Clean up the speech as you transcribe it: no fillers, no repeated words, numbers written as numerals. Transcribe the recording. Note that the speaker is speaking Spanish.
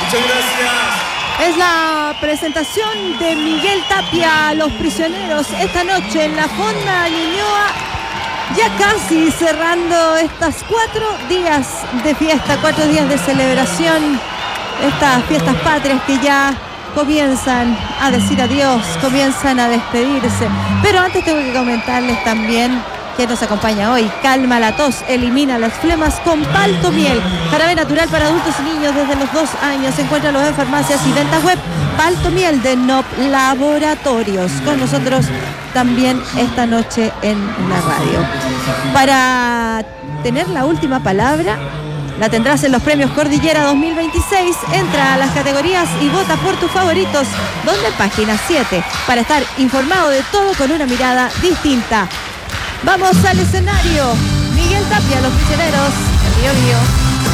Muchas gracias. Es la presentación de Miguel Tapia a los prisioneros esta noche en la Fonda Ñuñoa, ya casi cerrando estos 4 días de fiesta, 4 días de celebración, estas fiestas patrias que ya comienzan a decir adiós, comienzan a despedirse. Pero antes tengo que comentarles también que nos acompaña hoy. Calma la tos, elimina las flemas con Palto Miel. Jarabe natural para adultos y niños desde los 2 años. Encuéntralos en farmacias y ventas web. Palto Miel de NOP Laboratorios. Con nosotros también esta noche en la radio. Para tener la última palabra, la tendrás en los premios Cordillera 2026. Entra a las categorías y vota por tus favoritos, donde página 7, para estar informado de todo con una mirada distinta. Vamos al escenario. Miguel Tapia, los prisioneros, el Bío Bío.